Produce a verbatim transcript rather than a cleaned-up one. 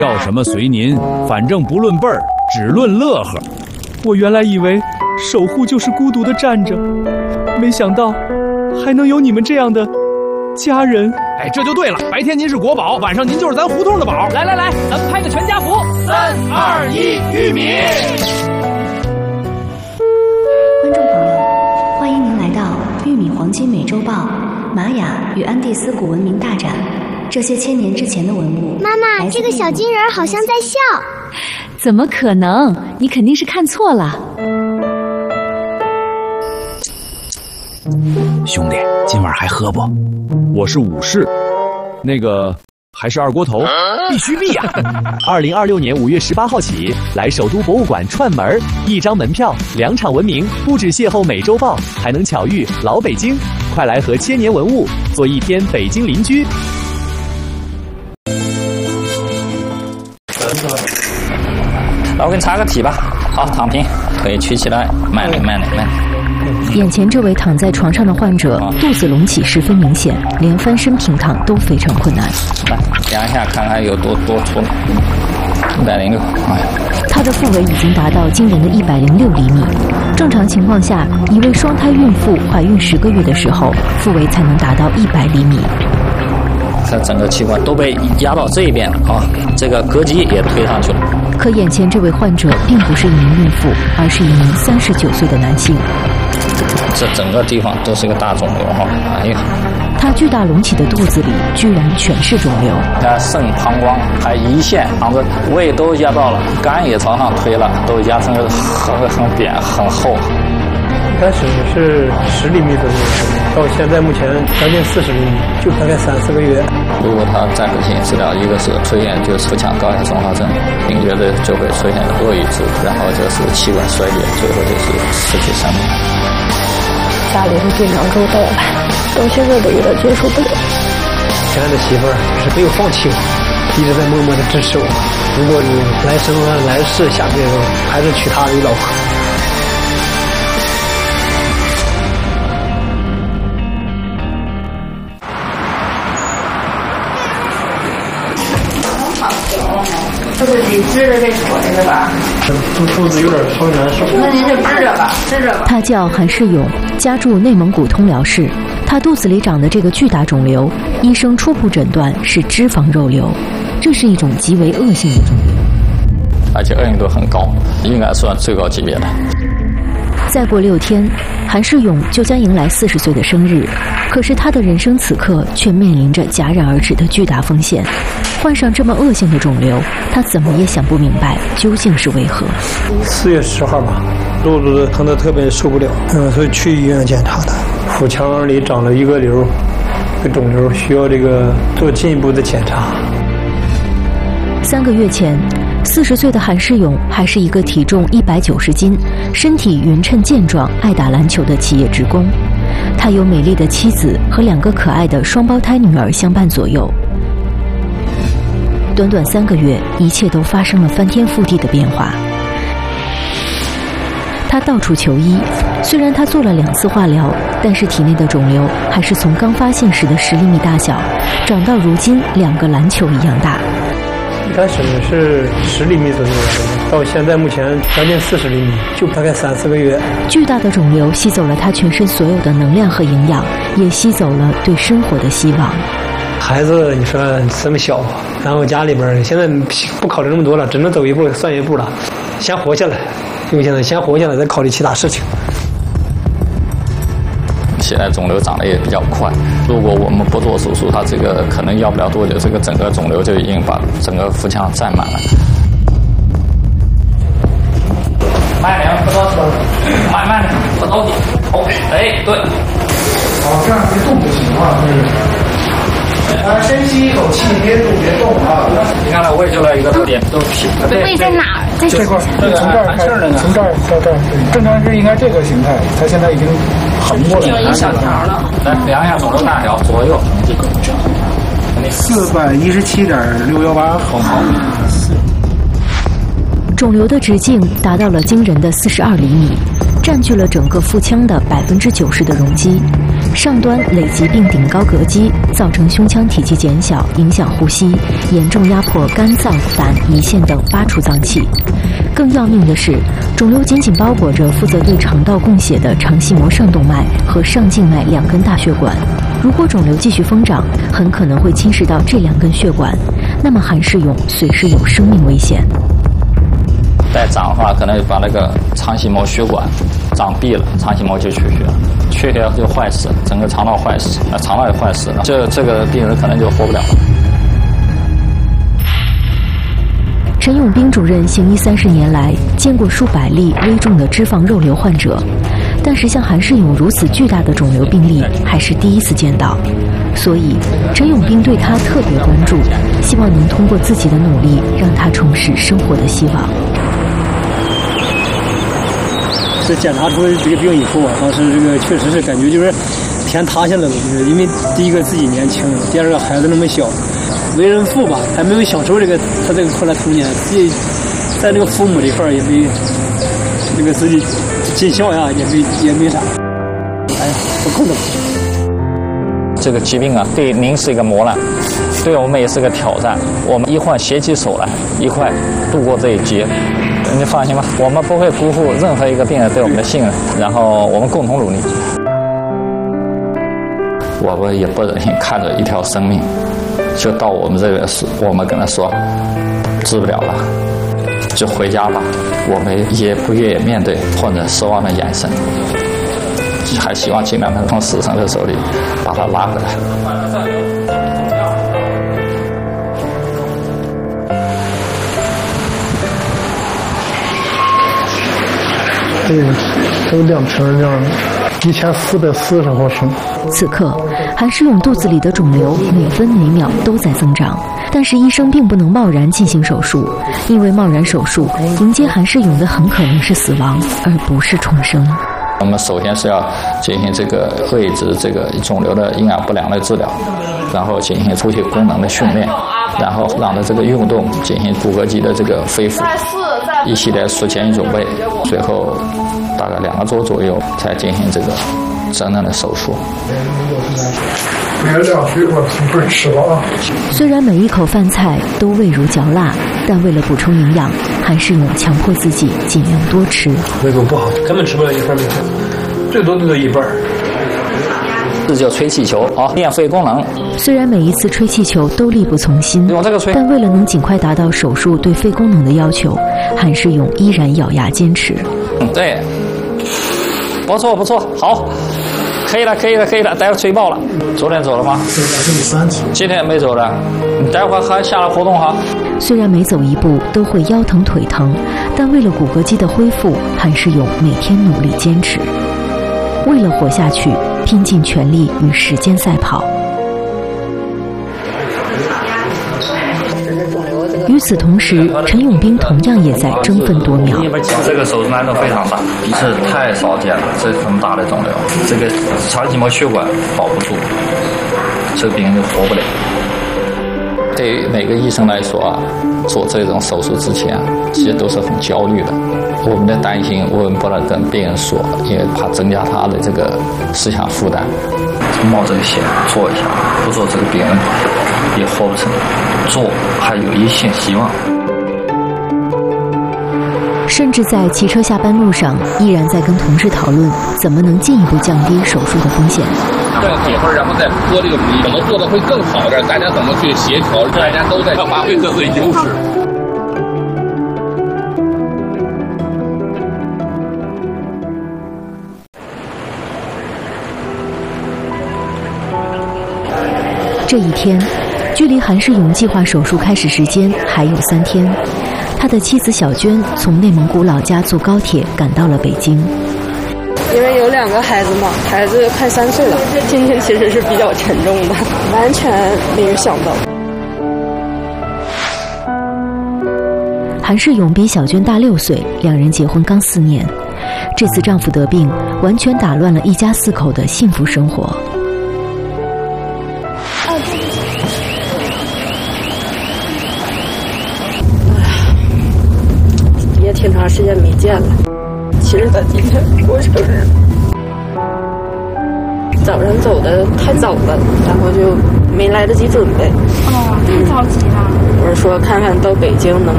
要什么随您，反正不论辈儿，只论乐呵。 我原来以为守护就是孤独的站着，没想到还能有你们这样的家人。 哎，这就对了，白天您是国宝，晚上您就是咱胡同的宝。 来来来，咱们拍个全家福， 三二一，玉米。 观众朋友，欢迎您来到《玉米黄金美洲豹》玛雅与安第斯古文明大展。这些千年之前的文物。 妈妈，这个小金人好像在笑。 怎么可能？你肯定是看错了。 兄弟，今晚还喝不？我是武士，那个还是二锅头，必须必呀！ 二零二六年五月十八号起，来首都博物馆串门，一张门票，两场文明，不止邂逅美洲豹，还能巧遇老北京。快来和千年文物做一天北京邻居。 那我给你擦个体吧。好，躺平，腿曲起来，慢点，慢点，慢点。 眼前这位躺在床上的患者，肚子隆起十分明显，连翻身平躺都非常困难。 来量一下，看看有多多粗。一百零六，哎。 他的腹围已经达到惊人的一百零六厘米。正常情况下，一位双胎孕妇怀孕十个月的时候，腹围才能达到一百厘米。 它整个器官都被压到这一边了啊，这个膈肌也推上去了。 可眼前这位患者并不是一名孕妇，而是一名三十九岁的男性。 这整个地方都是个大肿瘤哈，哎呀！ 他巨大隆起的肚子里居然全是肿瘤。 他肾、膀胱还胰腺、膀子、胃都压到了，肝也朝上推了，都压成很很扁、很厚。 一开始是十厘米左右，到现在目前将近四十厘米，就大概三四个月。 如果他再不进行治疗，一个是出现就是腹腔高压综合症，并觉得就会出现恶语质，然后就是气管衰竭，最后就是失去生命。 家里是经常周到了，到现在都有点接受不了。 亲爱的媳妇儿是没有放弃我，一直在默默的支持我。如果你来生啊来世想这个，还是娶她为老婆。 这是你支着这腿是吧？ 肚肚子有点稍微难受。 那您就支着吧，支着吧。 他叫韩世勇，家住内蒙古通辽市。他肚子里长的这个巨大肿瘤，医生初步诊断是脂肪肉瘤，这是一种极为恶性的肿瘤， 而且恶性度很高，应该算最高级别的。 再过六天，韩世勇就将迎来四十岁的生日。可是他的人生此刻却面临着戛然而止的巨大风险。患上这么恶性的肿瘤，他怎么也想不明白究竟是为何。 四月十号吧，肚子疼得特别受不了，嗯，所以去医院检查的，腹腔里长了一个瘤，一个肿瘤，需要这个做进一步的检查。 三个月前，四十岁的韩世勇还是一个体重一百九十斤、身体匀称健壮、爱打篮球的企业职工。他有美丽的妻子和两个可爱的双胞胎女儿相伴左右。短短三个月，一切都发生了翻天覆地的变化。他到处求医，虽然他做了两次化疗，但是体内的肿瘤还是从刚发现时的十厘米大小，长到如今两个篮球一样大。 一开始是十厘米左右，到现在目前将近四十厘米，就大概三四个月。 巨大的肿瘤吸走了他全身所有的能量和营养，也吸走了对生活的希望。 孩子，你说这么小，然后家里边现在不考虑那么多了，只能走一步算一步了，先活下来，就现在先活下来，再考虑其他事情。 现在肿瘤长得也比较快，如果我们不做手术，它这个可能要不了多久，这个整个肿瘤就已经把整个腹腔占满了。慢点，不着急，慢慢的，不着急。好，哎，对。 哦，这样别动就行了，这是。啊，深吸一口气，别动，别动啊！ 你看了胃就来一个特点，都是皮。 胃在哪儿？在这块儿，从这儿开始，从这儿到这儿，正常是应该这个形态，它现在已经横过来了， 一小条了。来量一下肿瘤大小，左右。 四百一十七点六幺八毫米。 肿瘤的直径达到了惊人的四十二厘米， 占据了整个腹腔的百分之九十的容积，上端累积并顶高膈肌，造成胸腔体积减小，影响呼吸，严重压迫肝脏、胆、胰腺等八处脏器。更要命的是，肿瘤紧紧包裹着负责对肠道供血的肠系膜上动脉和上静脉两根大血管。如果肿瘤继续疯长，很可能会侵蚀到这两根血管，那么韩世勇随时有生命危险。 再长的话，可能就把那个肠系膜血管长闭了，肠系膜就缺血了，缺血就坏死，整个肠道坏死，那肠道也坏死了，这这个病人可能就活不了了。 陈永兵主任行医三十年来，见过数百例危重的脂肪肉瘤患者，但是像韩世勇如此巨大的肿瘤病例还是第一次见到，所以陈永兵对他特别关注，希望能通过自己的努力让他重拾生活的希望。 这检查出这个病以后啊，当时这个确实是感觉就是天塌下来了，就是因为第一个自己年轻，第二个孩子那么小，为人父吧，还没有享受这个他这个快乐童年，自己在这个父母这块也没这个自己尽孝呀，也没也没啥，哎呀，不控制。 这个疾病啊，对您是一个磨难，对我们也是个挑战。我们医患携起手来，一块度过这一劫。你放心吧，我们不会辜负任何一个病人对我们的信任，然后我们共同努力。我们也不忍心看着一条生命就到我们这个时，我们跟他说治不了了，就回家吧。我们也不愿意面对患者失望的眼神，还希望尽量能从死神的手里把他拉回来。 对，都两瓶这样的，一千四百四十毫升。 此刻，韩世勇肚子里的肿瘤每分每秒都在增长，但是医生并不能贸然进行手术，因为贸然手术迎接韩世勇的很可能是死亡，而不是重生。 我们首先是要进行这个位置这个肿瘤的营养不良的治疗，然后进行出血功能的训练，然后让它这个运动进行骨骼肌的这个恢复，一系列术前准备，最后大概两个周左右才进行这个真正的手术。 别两水果一会儿吃了啊！ 虽然每一口饭菜都味如嚼蜡，但为了补充营养，韩世勇强迫自己尽量多吃。 胃口不好，根本吃不了一份米饭，最多最多一半。 这就吹气球啊，练肺功能。 虽然每一次吹气球都力不从心， 用这个吹， 但为了能尽快达到手术对肺功能的要求，韩世勇依然咬牙坚持。 嗯，对，不错不错，好。可以了，可以了，可以了，待会吹爆了。昨天走了吗？ 走了，这第三次。 今天没走了，你待会儿还下来活动哈。 虽然每走一步都会腰疼腿疼，但为了骨骼肌的恢复，韩世勇每天努力坚持。为了活下去，拼尽全力与时间赛跑。与此同时，陈永兵同样也在争分夺秒。 这个手术难度非常大，是太少见了，这这么大的肿瘤，这个肠系膜血管保不住，这个病人就活不了。对于每个医生来说啊，做这种手术之前，其实都是很焦虑的。我们的担心，我们不能跟病人说，因为怕增加他的这个思想负担。冒这个险做一下，不做这个病人也活不成，做还有一线希望。 甚至在骑车下班路上，依然在跟同事讨论怎么能进一步降低手术的风险。 这个结婚，然后再做这个怎么做的会更好点，大家怎么去协调，大家都在发挥各自的优势。 这一天，距离韩世勇计划手术开始时间还有三天，他的妻子小娟从内蒙古老家坐高铁赶到了北京。 因为有两个孩子嘛，孩子快三岁了，今天其实是比较沉重的，完全没有想到。 韩世勇比小娟大六岁，两人结婚刚四年，这次丈夫得病，完全打乱了一家四口的幸福生活。 也挺长时间没见了，其其实他今天过生日，早上走的太早了，然后就没来得及准备。 哦，太着急了。 我是说看看到北京能